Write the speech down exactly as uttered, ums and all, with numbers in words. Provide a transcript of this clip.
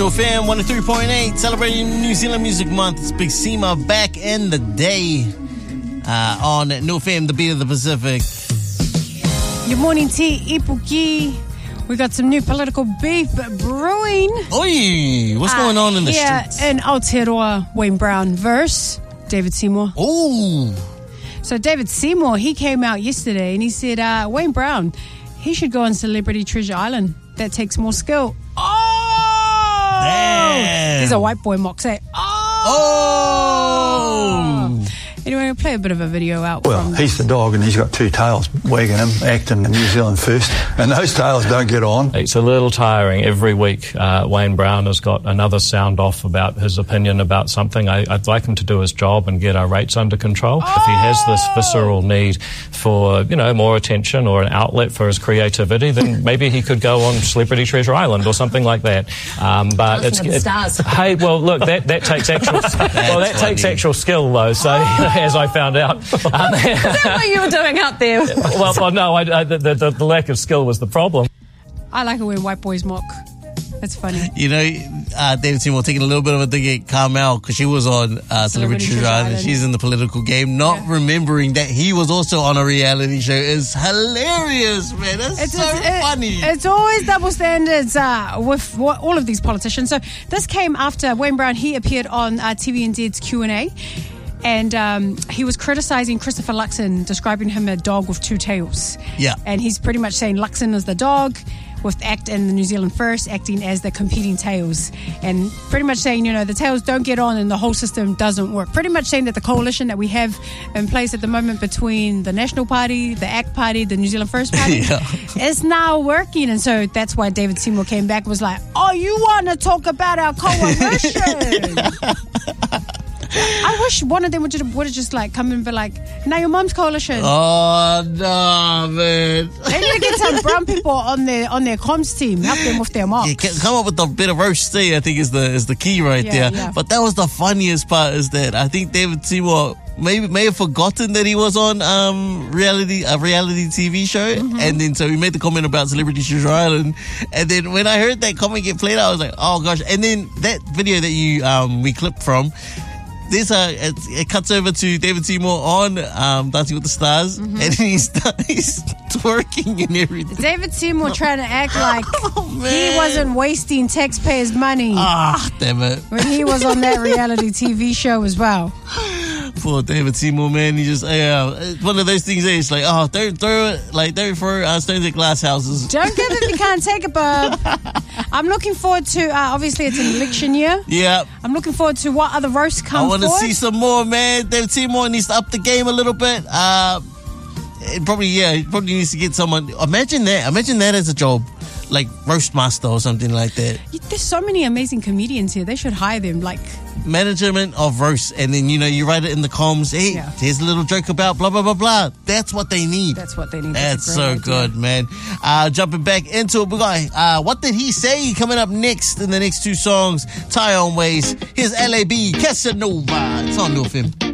New F M one oh three point eight, celebrating New Zealand Music Month. It's Big Sema back in the day uh, on New F M, the beat of the Pacific. Good morning, T. Ipuki. We got some new political beef brewing. Oi, what's uh, going on in the here streets? in Aotearoa, Wayne Brown versus David Seymour. Oh. So David Seymour, he came out yesterday and he said, uh, Wayne Brown, he should go on Celebrity Treasure Island. That takes more skill. Oh! Damn. There's a white boy mock say, oh! Oh! Anyway, we'll play a bit of a video out. Well, from he's the dog and he's got two tails wagging him, acting New Zealand first, and those tails don't get on. It's a little tiring. Every week, uh, Wayne Brown has got another sound off about his opinion about something. I, I'd like him to do his job and get our rates under control. Oh! If he has this visceral need for, you know, more attention or an outlet for his creativity, then maybe he could go on Celebrity Treasure Island or something like that. Um, but it's it, stars. Hey, well, look, that, that takes actual well, that funny. takes actual skill though. So. Oh! As I found out. Um, Is that what you were doing out there? well, well, no, I, I, the, the, the lack of skill was the problem. I like it when white boys mock. That's funny. You know, uh, David Seymour taking a little bit of a dig at Carmel because she was on uh, Celebrity Treasure Island. She's in the political game. Not yeah. remembering that he was also on a reality show is hilarious, man. That's it's, so it's, it, funny. It's always double standards uh, with what, all of these politicians. So this came after Wayne Brown. He appeared on uh, T V N Z's Q and A. And um, he was criticising Christopher Luxon, describing him a dog with two tails. Yeah. And he's pretty much saying Luxon is the dog, with ACT and the New Zealand First acting as the competing tails. And pretty much saying, you know, the tails don't get on and the whole system doesn't work. Pretty much saying that the coalition that we have in place at the moment between the National Party, the ACT Party, the New Zealand First Party yeah. is now working. And so that's why David Seymour came back and was like, oh, you want to talk about our coalition? I wish one of them would just, would have just like come and be like, now your mum's coalition. Oh no, man! They need to get some brown people on their on their comms team, help them with their marks. Yeah, come up with a bit of roast there. I think is the is the key right yeah, there. Yeah. But that was the funniest part is that I think David Seymour maybe may have forgotten that he was on um reality a reality T V show, mm-hmm. and then so he made the comment about Celebrity Treasure Island, and then when I heard that comment get played out, I was like, oh gosh! And then that video that you um we clipped from. This uh, it, it cuts over to David Seymour on um, Dancing with the Stars, mm-hmm. and he's he's twerking and everything. David Seymour trying to act like oh, he wasn't wasting taxpayers' money. Ah, damn it! When he was on that reality T V show as well. Poor David Seymour, man. He just yeah, it's one of those things. There, it's like, oh, don't throw it, like don't throw uh, stones at glass houses. Don't give it if you can't take it, bub. I'm looking forward to. Uh, obviously, it's an election year. Yeah. I'm looking forward to what other roasts come. I want to forward. see some more, man. David Seymour needs to up the game a little bit. Uh, it probably yeah, he probably needs to get someone. Imagine that. Imagine that as a job. Like roast master or something like that. There's so many amazing comedians here. They should hire them. Like management of roast, and then you know you write it in the comms. Hey, yeah. here's a little joke about blah blah blah blah. That's what they need. That's what they need. That's, That's so idea. good, man. Uh, jumping back into it, we got uh, What Did He Say coming up next in the next two songs. Tyrone Ways. Here's L A B Casanova. It's on New F M.